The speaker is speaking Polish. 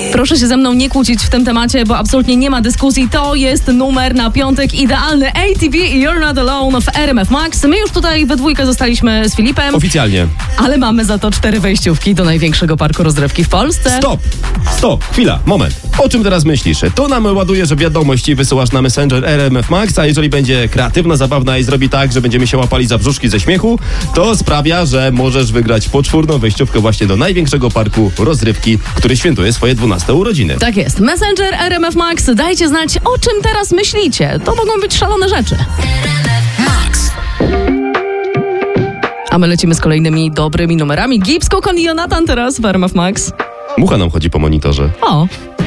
Proszę się ze mną nie kłócić w tym temacie, bo absolutnie nie ma dyskusji. To jest numer na piątek idealny. ATV i You're Not Alone w RMF Max. My już tutaj we dwójkę zostaliśmy z Filipem. Oficjalnie. Ale mamy za to 4 wejściówki do największego parku rozrywki w Polsce. Stop, chwila, moment. O czym teraz myślisz? To nam ładuje, że wiadomości wysyłasz na Messenger RMF Max, a jeżeli będzie kreatywna, zabawna i zrobi tak, że będziemy się łapali za brzuszki ze śmiechu, to sprawia, że możesz wygrać poczwórną wejściówkę właśnie do największego parku rozrywki, który świętuje swoje 12 urodziny. Tak jest. Messenger RMF Max. Dajcie znać, o czym teraz myślicie. To mogą być szalone rzeczy. Max. A my lecimy z kolejnymi dobrymi numerami. Gibbs, Kokon i Jonathan teraz w RMF Max. Mucha nam chodzi po monitorze. O,